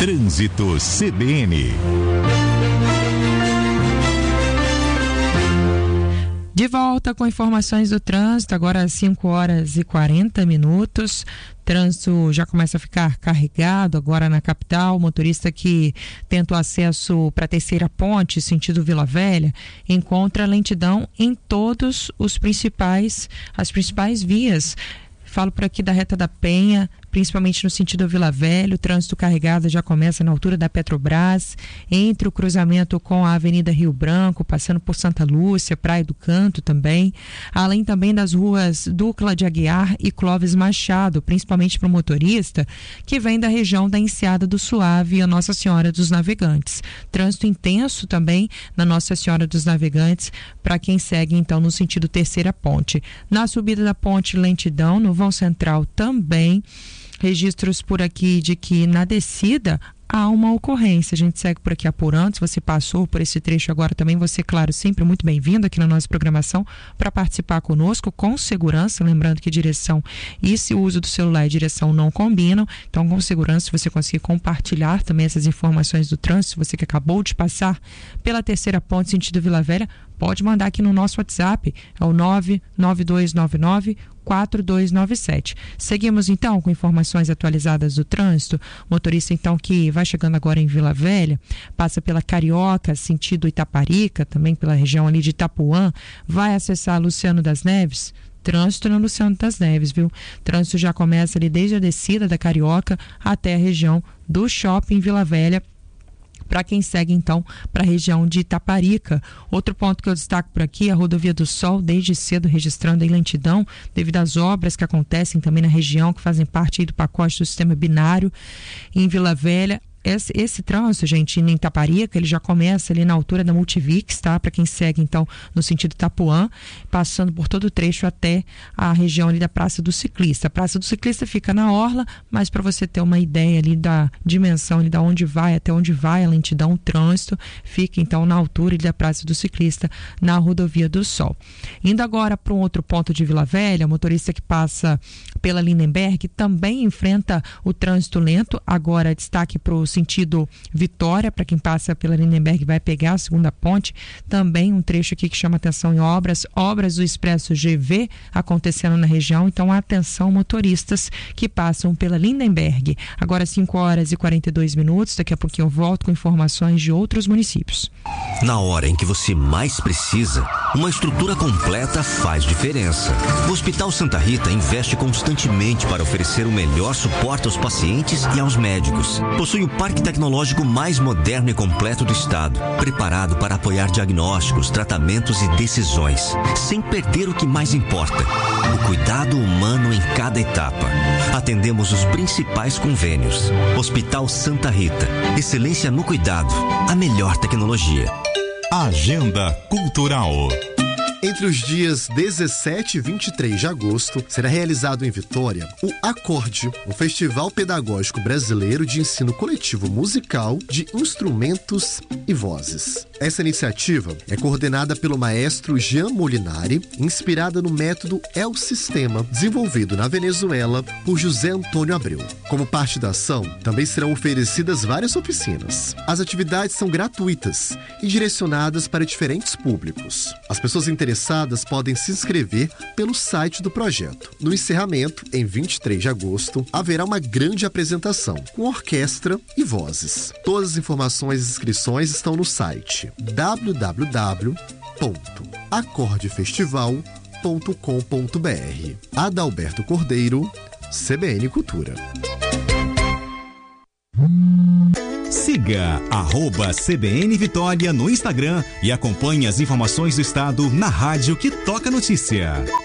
Trânsito CBN. De volta com informações do trânsito, agora às 5h40. Trânsito já começa a ficar carregado agora na capital. O motorista que tenta o acesso para a terceira ponte, sentido Vila Velha, encontra lentidão em todos as principais vias. Falo por aqui da Reta da Penha, principalmente no sentido Vila Velha. O trânsito carregado já começa na altura da Petrobras, entre o cruzamento com a Avenida Rio Branco, passando por Santa Lúcia, Praia do Canto também, além também das ruas Ducla de Aguiar e Clóvis Machado, principalmente para o motorista que vem da região da Enseada do Suave e a Nossa Senhora dos Navegantes. Trânsito intenso também na Nossa Senhora dos Navegantes para quem segue então no sentido Terceira Ponte. Na subida da ponte, lentidão, no vão central também. Registros por aqui de que na descida há uma ocorrência. A gente segue por aqui apurando. Se você passou por esse trecho agora também, você, claro, sempre muito bem-vindo aqui na nossa programação para participar conosco com segurança. Lembrando que direção e o uso do celular e direção não combinam. Então, com segurança, se você conseguir compartilhar também essas informações do trânsito, se você que acabou de passar pela terceira ponte sentido Vila Velha, pode mandar aqui no nosso WhatsApp, é o 99299-4297. Seguimos então com informações atualizadas do trânsito. Motorista então que vai chegando agora em Vila Velha, passa pela Carioca, sentido Itaparica, também pela região ali de Itapuã, vai acessar Luciano das Neves. Trânsito no Luciano das Neves, viu? Trânsito já começa ali desde a descida da Carioca até a região do Shopping Vila Velha, para quem segue então para a região de Itaparica. Outro ponto que eu destaco por aqui é a Rodovia do Sol, desde cedo registrando aí lentidão devido às obras que acontecem também na região, que fazem parte aí do pacote do sistema binário em Vila Velha. Esse trânsito, gente, em Itaparica, ele já começa ali na altura da Multivix, tá? Para quem segue, então, no sentido Itapuã, passando por todo o trecho até a região ali da Praça do Ciclista. A Praça do Ciclista fica na orla, mas para você ter uma ideia ali da dimensão, ali da onde vai, até onde vai a lentidão, o trânsito, fica, então, na altura ali da Praça do Ciclista, na Rodovia do Sol. Indo agora para um outro ponto de Vila Velha, o motorista que passa pela Lindenberg também enfrenta o trânsito lento. Agora, destaque para o sentido Vitória, para quem passa pela Lindenberg vai pegar a segunda ponte. Também um trecho aqui que chama atenção em obras do Expresso GV acontecendo na região. Então, atenção motoristas que passam pela Lindenberg. Agora 5h42. Daqui a pouquinho eu volto com informações de outros municípios. Na hora em que você mais precisa, uma estrutura completa faz diferença. O Hospital Santa Rita investe constantemente para oferecer o melhor suporte aos pacientes e aos médicos. Possui o parque tecnológico mais moderno e completo do estado, preparado para apoiar diagnósticos, tratamentos e decisões, sem perder o que mais importa: o cuidado humano em cada etapa. Atendemos os principais convênios. Hospital Santa Rita, excelência no cuidado, a melhor tecnologia. Agenda Cultural. Entre os dias 17 e 23 de agosto, será realizado em Vitória o Acorde, um festival pedagógico brasileiro de ensino coletivo musical de instrumentos e vozes. Essa iniciativa é coordenada pelo maestro Jean Molinari, inspirada no método El Sistema, desenvolvido na Venezuela por José Antônio Abreu. Como parte da ação, também serão oferecidas várias oficinas. As atividades são gratuitas e direcionadas para diferentes públicos. As pessoas interessadas podem se inscrever pelo site do projeto. No encerramento, em 23 de agosto, haverá uma grande apresentação com orquestra e vozes. Todas as informações e inscrições estão no site www.acordefestival.com.br. Adalberto Cordeiro, CBN Cultura. Siga @CBN Vitória no Instagram e acompanhe as informações do estado na rádio que toca notícia.